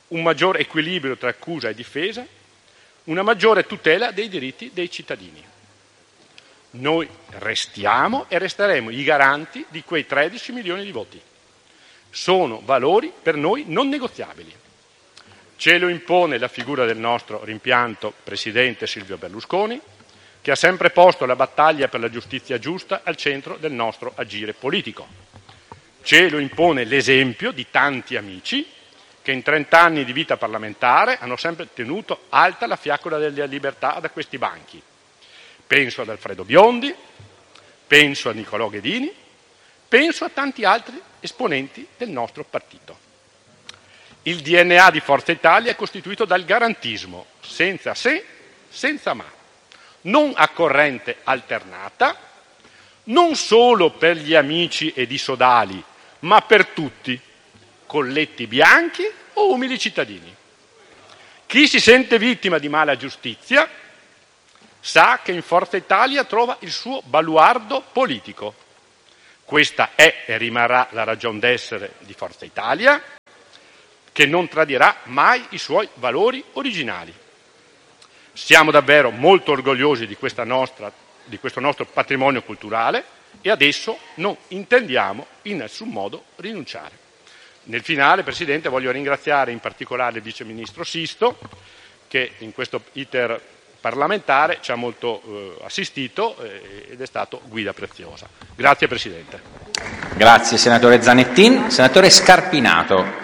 un maggior equilibrio tra accusa e difesa, una maggiore tutela dei diritti dei cittadini. Noi restiamo e resteremo i garanti di quei 13 milioni di voti. Sono valori per noi non negoziabili. Ce lo impone la figura del nostro rimpianto presidente Silvio Berlusconi, che ha sempre posto la battaglia per la giustizia giusta al centro del nostro agire politico. Ce lo impone l'esempio di tanti amici che in 30 anni di vita parlamentare hanno sempre tenuto alta la fiaccola della libertà da questi banchi. Penso ad Alfredo Biondi, penso a Niccolò Ghedini, penso a tanti altri esponenti del nostro partito. Il DNA di Forza Italia è costituito dal garantismo, senza se, senza ma, non a corrente alternata, non solo per gli amici ed i sodali, ma per tutti, colletti bianchi o umili cittadini. Chi si sente vittima di mala giustizia sa che in Forza Italia trova il suo baluardo politico. Questa è e rimarrà la ragion d'essere di Forza Italia, che non tradirà mai i suoi valori originali. Siamo davvero molto orgogliosi di questo nostro patrimonio culturale e ad esso non intendiamo in nessun modo rinunciare. Nel finale, Presidente, voglio ringraziare in particolare il Vice Ministro Sisto, che in questo iter parlamentare ci ha molto assistito ed è stato guida preziosa. Grazie Presidente. Grazie senatore Zanettin. Senatore Scarpinato.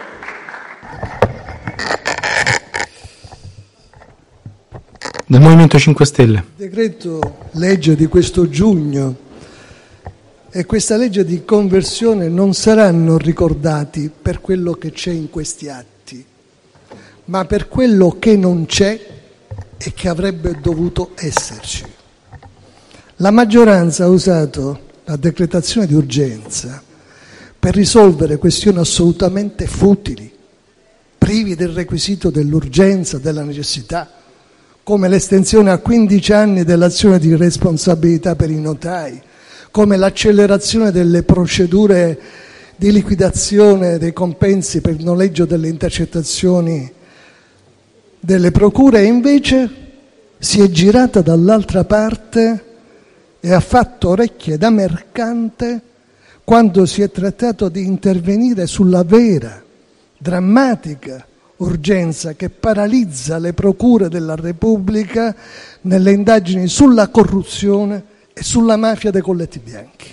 Del Movimento 5 Stelle. Decreto legge di questo giugno e questa legge di conversione non saranno ricordati per quello che c'è in questi atti, ma per quello che non c'è e che avrebbe dovuto esserci. La maggioranza ha usato la decretazione di urgenza per risolvere questioni assolutamente futili, privi del requisito dell'urgenza, della necessità, come l'estensione a 15 anni dell'azione di responsabilità per i notai, come l'accelerazione delle procedure di liquidazione dei compensi per il noleggio delle intercettazioni delle procure, e invece si è girata dall'altra parte e ha fatto orecchie da mercante quando si è trattato di intervenire sulla vera, drammatica urgenza che paralizza le procure della Repubblica nelle indagini sulla corruzione e sulla mafia dei colletti bianchi.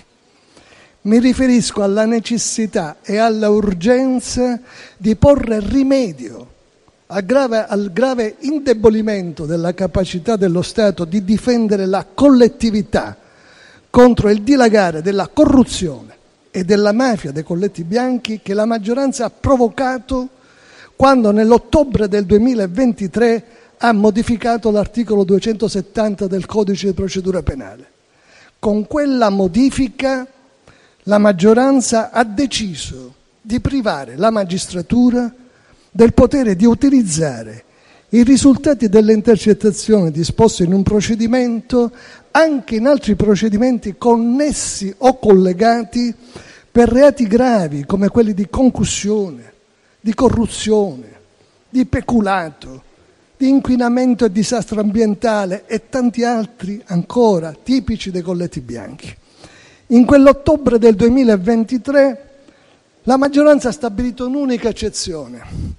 Mi riferisco alla necessità e alla urgenza di porre rimedio al grave indebolimento della capacità dello Stato di difendere la collettività contro il dilagare della corruzione e della mafia dei colletti bianchi che la maggioranza ha provocato quando nell'ottobre del 2023 ha modificato l'articolo 270 del Codice di procedura penale. Con quella modifica la maggioranza ha deciso di privare la magistratura del potere di utilizzare i risultati delle intercettazioni disposte in un procedimento anche in altri procedimenti connessi o collegati per reati gravi come quelli di concussione, di corruzione, di peculato, di inquinamento e disastro ambientale e tanti altri ancora tipici dei colletti bianchi. In quell'ottobre del 2023 la maggioranza ha stabilito un'unica eccezione.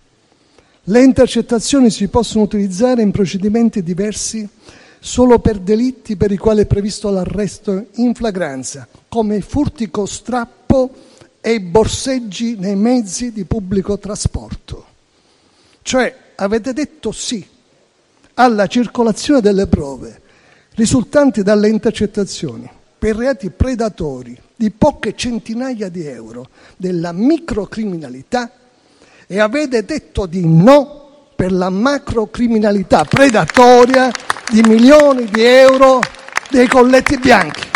Le intercettazioni si possono utilizzare in procedimenti diversi solo per delitti per i quali è previsto l'arresto in flagranza, come i furti con strappo e i borseggi nei mezzi di pubblico trasporto. Cioè avete detto sì alla circolazione delle prove risultanti dalle intercettazioni per reati predatori di poche centinaia di euro della microcriminalità e avete detto di no per la macrocriminalità predatoria di milioni di euro dei colletti bianchi.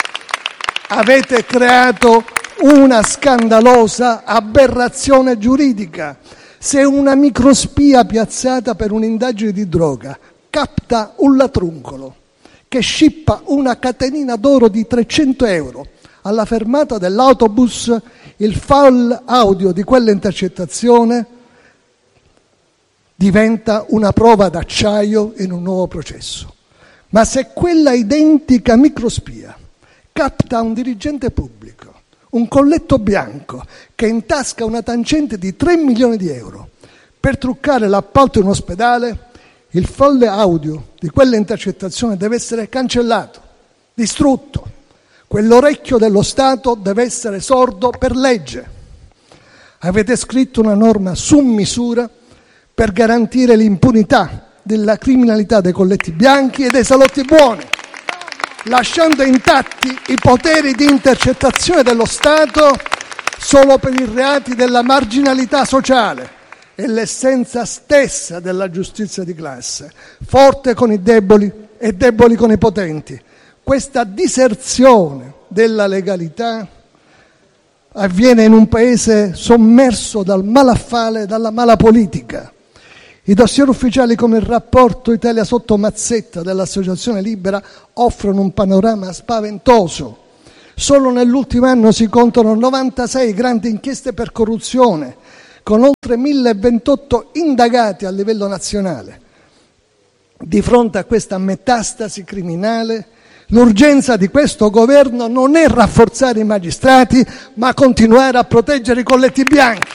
Avete creato una scandalosa aberrazione giuridica. Se una microspia piazzata per un'indagine di droga capta un latruncolo che scippa una catenina d'oro di 300 euro alla fermata dell'autobus, il file audio di quella intercettazione diventa una prova d'acciaio in un nuovo processo. Ma se quella identica microspia capta un dirigente pubblico, un colletto bianco che intasca una tangente di 3 milioni di euro per truccare l'appalto in un ospedale, il folle audio di quella intercettazione deve essere cancellato, distrutto. Quell'orecchio dello Stato deve essere sordo per legge. Avete scritto una norma su misura per garantire l'impunità della criminalità dei colletti bianchi e dei salotti buoni, lasciando intatti i poteri di intercettazione dello Stato solo per i reati della marginalità sociale e l'essenza stessa della giustizia di classe, forte con i deboli e deboli con i potenti. Questa diserzione della legalità avviene in un paese sommerso dal malaffare e dalla mala politica. I dossier ufficiali come il rapporto Italia sotto mazzetta dell'Associazione Libera offrono un panorama spaventoso. Solo nell'ultimo anno si contano 96 grandi inchieste per corruzione, con oltre 1028 indagati a livello nazionale. Di fronte a questa metastasi criminale, l'urgenza di questo governo non è rafforzare i magistrati, ma continuare a proteggere i colletti bianchi.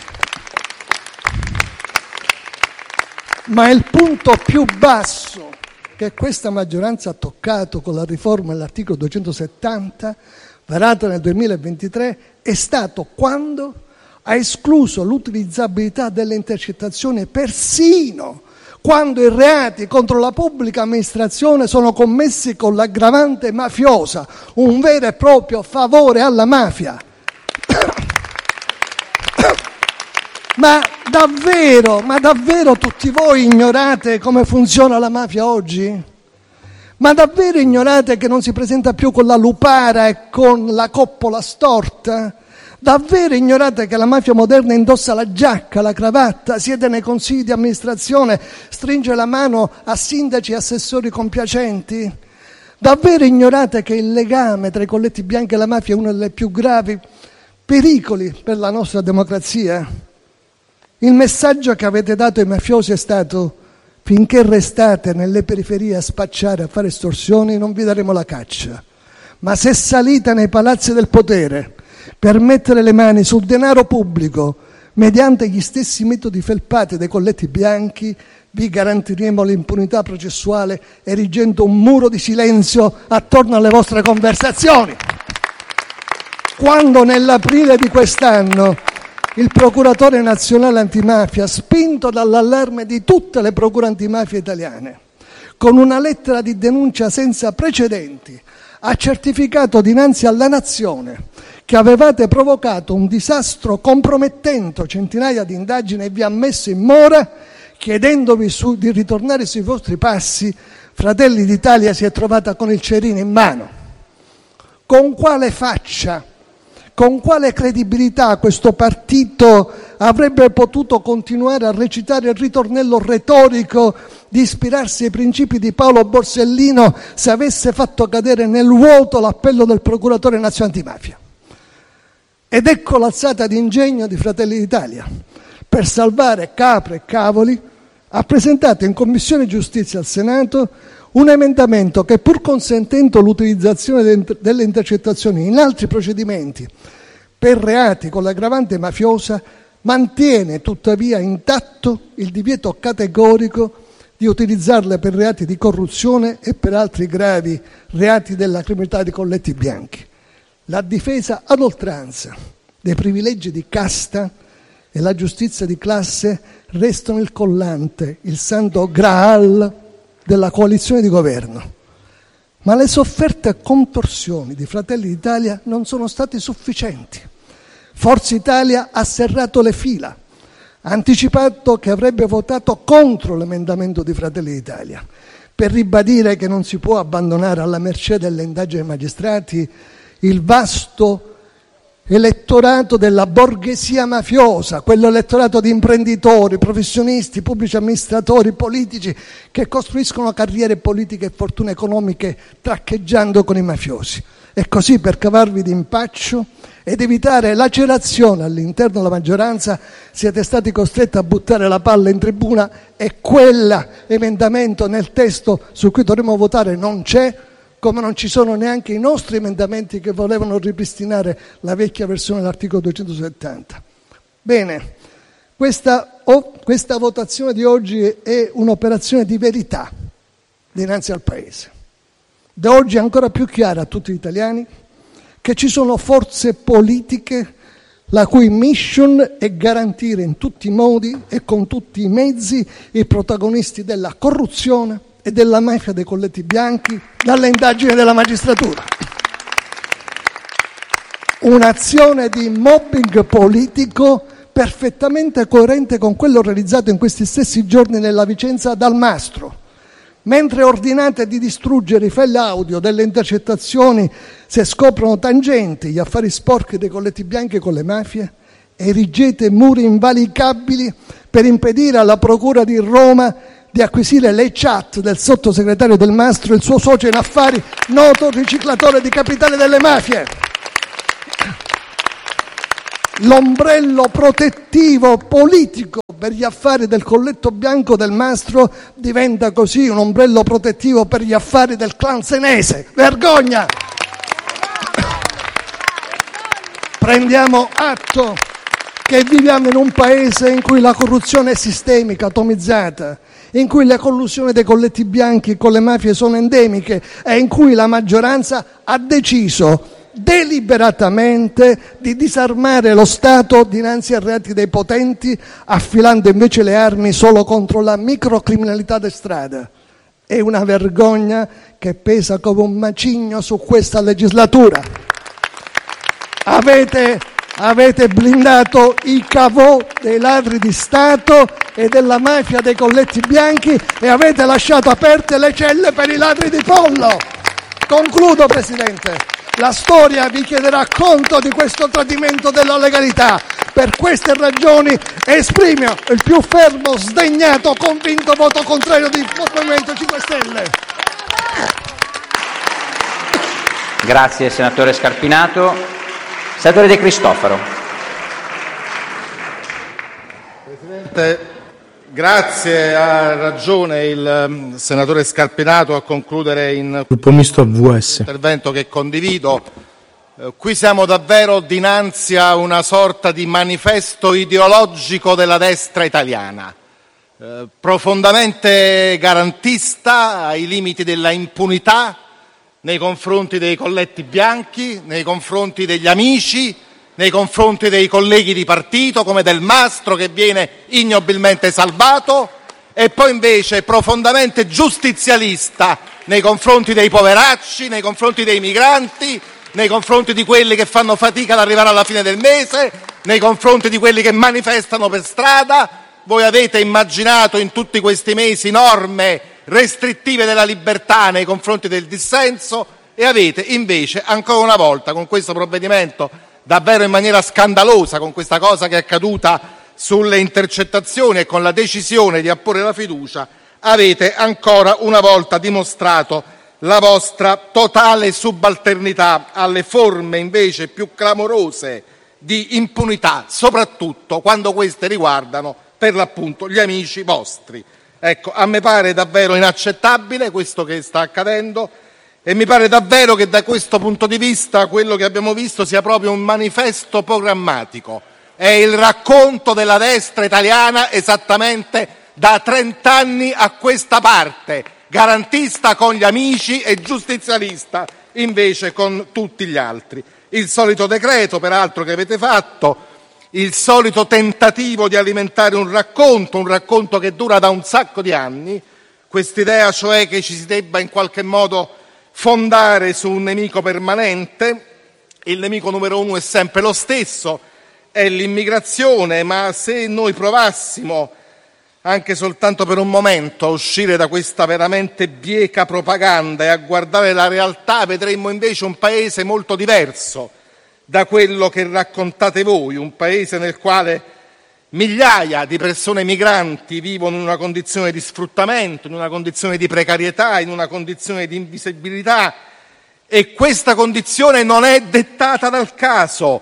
Ma il punto più basso che questa maggioranza ha toccato con la riforma dell'articolo 270, varata nel 2023, è stato quando ha escluso l'utilizzabilità delle intercettazioni persino quando i reati contro la pubblica amministrazione sono commessi con l'aggravante mafiosa, un vero e proprio favore alla mafia. Ma davvero tutti voi ignorate come funziona la mafia oggi? Ma davvero ignorate che non si presenta più con la lupara e con la coppola storta? Davvero ignorate che la mafia moderna indossa la giacca, la cravatta, siede nei consigli di amministrazione, stringe la mano a sindaci e assessori compiacenti? Davvero ignorate che il legame tra i colletti bianchi e la mafia è uno dei più gravi pericoli per la nostra democrazia? Il messaggio che avete dato ai mafiosi è stato: finché restate nelle periferie a spacciare, a fare estorsioni, non vi daremo la caccia. Ma se salite nei palazzi del potere per mettere le mani sul denaro pubblico mediante gli stessi metodi felpati dei colletti bianchi, vi garantiremo l'impunità processuale erigendo un muro di silenzio attorno alle vostre conversazioni. Quando nell'aprile di quest'anno il procuratore nazionale antimafia, spinto dall'allarme di tutte le procure antimafia italiane, con una lettera di denuncia senza precedenti, ha certificato dinanzi alla nazione che avevate provocato un disastro compromettendo centinaia di indagini e vi ha messo in mora, chiedendovi di ritornare sui vostri passi, Fratelli d'Italia si è trovata con il cerino in mano. Con quale faccia, con quale credibilità questo partito avrebbe potuto continuare a recitare il ritornello retorico di ispirarsi ai principi di Paolo Borsellino se avesse fatto cadere nel vuoto l'appello del procuratore nazionale antimafia? Ed ecco l'alzata d'ingegno di Fratelli d'Italia. Per salvare capre e cavoli ha presentato in Commissione Giustizia al Senato un emendamento che, pur consentendo l'utilizzazione delle intercettazioni in altri procedimenti per reati con l'aggravante mafiosa, mantiene tuttavia intatto il divieto categorico di utilizzarle per reati di corruzione e per altri gravi reati della criminalità di colletti bianchi. La difesa ad oltranza dei privilegi di casta e la giustizia di classe restano il collante, il santo Graal della coalizione di governo. Ma le sofferte contorsioni di Fratelli d'Italia non sono state sufficienti. Forza Italia ha serrato le fila, ha anticipato che avrebbe votato contro l'emendamento di Fratelli d'Italia, per ribadire che non si può abbandonare alla mercé delle indagini dei magistrati il vasto elettorato della borghesia mafiosa, quell'elettorato di imprenditori, professionisti, pubblici amministratori, politici che costruiscono carriere politiche e fortune economiche traccheggiando con i mafiosi. E così, per cavarvi d'impaccio, ed evitare lacerazione all'interno della maggioranza, siete stati costretti a buttare la palla in tribuna e quell'emendamento nel testo su cui dovremo votare non c'è, come non ci sono neanche i nostri emendamenti che volevano ripristinare la vecchia versione dell'articolo 270. Bene, questa votazione di oggi è un'operazione di verità dinanzi al Paese. Da oggi è ancora più chiaro a tutti gli italiani che ci sono forze politiche la cui mission è garantire in tutti i modi e con tutti i mezzi i protagonisti della corruzione e della mafia dei colletti bianchi dalle indagini della magistratura. Un'azione di mobbing politico perfettamente coerente con quello realizzato in questi stessi giorni nella Vicenza Dal Mastro. Mentre ordinate di distruggere i file audio delle intercettazioni se scoprono tangenti gli affari sporchi dei colletti bianchi con le mafie, erigete muri invalicabili per impedire alla Procura di Roma di acquisire le chat del sottosegretario Del Mastro e il suo socio in affari, noto riciclatore di capitali delle mafie. L'ombrello protettivo politico per gli affari del colletto bianco Del Mastro diventa così un ombrello protettivo per gli affari del clan senese. Vergogna! Prendiamo atto che viviamo in un paese in cui la corruzione è sistemica, atomizzata, in cui le collusioni dei colletti bianchi con le mafie sono endemiche e in cui la maggioranza ha deciso deliberatamente di disarmare lo Stato dinanzi ai reati dei potenti, affilando invece le armi solo contro la microcriminalità di strada. È una vergogna che pesa come un macigno su questa legislatura. Avete blindato i cavò dei ladri di Stato e della mafia dei colletti bianchi e avete lasciato aperte le celle per i ladri di pollo. Concludo, Presidente. La storia vi chiederà conto di questo tradimento della legalità. Per queste ragioni esprimo il più fermo, sdegnato, convinto voto contrario di Movimento 5 Stelle. Grazie senatore Scarpinato. Senatore De Cristofaro. Presidente, grazie, ha ragione il senatore Scarpinato a concludere in Gruppo Misto AVS. intervento che condivido. Qui siamo davvero dinanzi a una sorta di manifesto ideologico della destra italiana, profondamente garantista, ai limiti della impunità nei confronti dei colletti bianchi, nei confronti degli amici, nei confronti dei colleghi di partito come Del Mastro, che viene ignobilmente salvato, e poi invece profondamente giustizialista nei confronti dei poveracci, nei confronti dei migranti, nei confronti di quelli che fanno fatica ad arrivare alla fine del mese, nei confronti di quelli che manifestano per strada. Voi avete immaginato in tutti questi mesi norme restrittive della libertà nei confronti del dissenso e avete invece ancora una volta con questo provvedimento davvero in maniera scandalosa, con questa cosa che è accaduta sulle intercettazioni e con la decisione di apporre la fiducia, avete ancora una volta dimostrato la vostra totale subalternità alle forme invece più clamorose di impunità, soprattutto quando queste riguardano per l'appunto gli amici vostri. Ecco, a me pare davvero inaccettabile questo che sta accadendo e mi pare davvero che da questo punto di vista quello che abbiamo visto sia proprio un manifesto programmatico. È il racconto della destra italiana esattamente da 30 anni a questa parte, garantista con gli amici e giustizialista invece con tutti gli altri. Il solito decreto, peraltro, che avete fatto, il solito tentativo di alimentare un racconto che dura da un sacco di anni, quest'idea cioè che ci si debba in qualche modo fondare su un nemico permanente. Il nemico numero uno è sempre lo stesso, è l'immigrazione, ma se noi provassimo anche soltanto per un momento a uscire da questa veramente bieca propaganda e a guardare la realtà, vedremmo invece un paese molto diverso da quello che raccontate voi, un paese nel quale migliaia di persone migranti vivono in una condizione di sfruttamento, in una condizione di precarietà, in una condizione di invisibilità, e questa condizione non è dettata dal caso,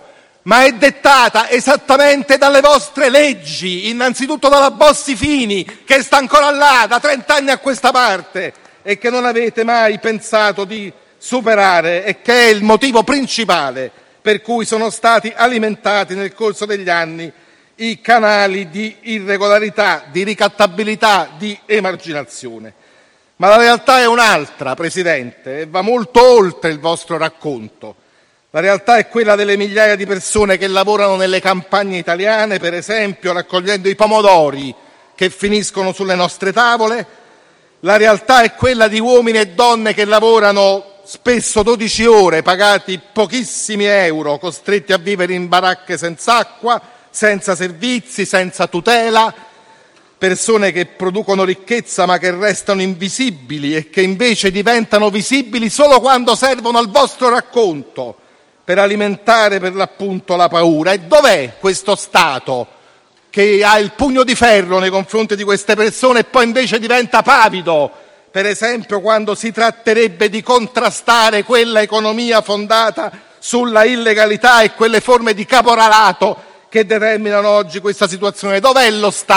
ma è dettata esattamente dalle vostre leggi, innanzitutto dalla Bossi-Fini, che sta ancora là da 30 anni a questa parte e che non avete mai pensato di superare, e che è il motivo principale per cui sono stati alimentati nel corso degli anni i canali di irregolarità, di ricattabilità, di emarginazione. Ma la realtà è un'altra, Presidente, e va molto oltre il vostro racconto. La realtà è quella delle migliaia di persone che lavorano nelle campagne italiane, per esempio raccogliendo i pomodori che finiscono sulle nostre tavole. La realtà è quella di uomini e donne che lavorano spesso 12 ore, pagati pochissimi euro, costretti a vivere in baracche senza acqua, senza servizi, senza tutela, persone che producono ricchezza ma che restano invisibili e che invece diventano visibili solo quando servono al vostro racconto per alimentare per l'appunto la paura. E dov'è questo Stato che ha il pugno di ferro nei confronti di queste persone e poi invece diventa pavido, per esempio quando si tratterebbe di contrastare quella economia fondata sulla illegalità e quelle forme di caporalato che determinano oggi questa situazione? Dov'è lo Stato